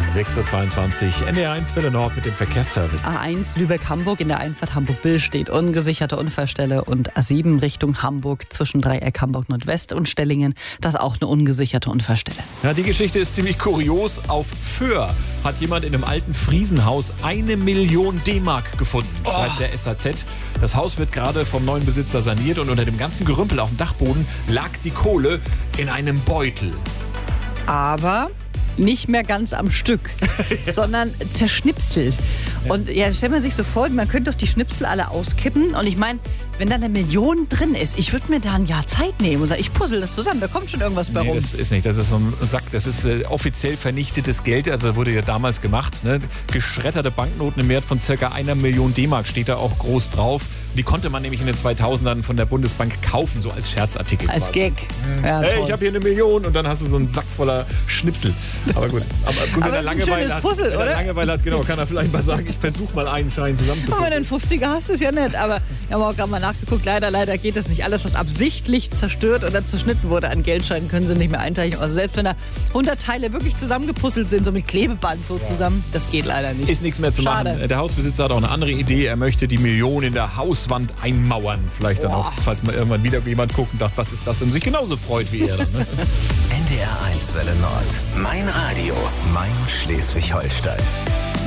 6.22 Uhr, NDR1 Welle Nord mit dem Verkehrsservice. A1 Lübeck-Hamburg in der Einfahrt Hamburg-Bill steht ungesicherte Unfallstelle und A7 Richtung Hamburg zwischen Dreieck Hamburg-Nordwest und Stellingen, das ist auch eine ungesicherte Unfallstelle. Ja, die Geschichte ist ziemlich kurios. Auf Föhr hat jemand in einem alten Friesenhaus 1 Million D-Mark gefunden, schreibt der SAZ. Das Haus wird gerade vom neuen Besitzer saniert und unter dem ganzen Gerümpel auf dem Dachboden lag die Kohle in einem Beutel. Aber nicht mehr ganz am Stück, sondern zerschnipselt. Und ja, stellt man sich so vor, man könnte doch die Schnipsel alle auskippen. Und ich meine, wenn da 1 Million drin ist, ich würde mir da ein Jahr Zeit nehmen und sagen, ich puzzle das zusammen, da kommt schon irgendwas bei rum. Das ist nicht, das ist so ein Sack, das ist offiziell vernichtetes Geld, also wurde ja damals gemacht. Ne? Geschredderte Banknoten im Wert von ca. 1 Million D-Mark steht da auch groß drauf. Die konnte man nämlich in den 2000ern von der Bundesbank kaufen, so als Scherzartikel. Als quasi. Gag. Ja, hey, toll. ich habe hier 1 Million und dann hast du so einen Sack voller Schnipsel. Aber gut, Aber wenn er das ist ein schönes Puzzle, wenn er oder? Langeweile hat, genau, kann er vielleicht mal sagen, ich versuche mal einen Schein Wenn zusammenzupuzzeln. du einen 50er hast, ist ja nett. Aber wir haben auch gerade mal nachgeguckt, leider geht es nicht. Alles, was absichtlich zerstört oder zerschnitten wurde an Geldscheinen, können sie nicht mehr einteilen. Also selbst wenn da 100 Teile wirklich zusammengepuzzelt sind, so mit Klebeband so zusammen, das geht leider nicht. Ist nichts mehr zu Schade. machen. Der Hausbesitzer hat auch eine andere Idee. Er möchte die Million in der Hauswand einmauern. Vielleicht dann auch, falls mal irgendwann wieder jemand guckt und dachte, was ist das? Und sich genauso freut wie er dann. Ne? NDR1 Welle Nord. Mein Radio. Mein Schleswig-Holstein.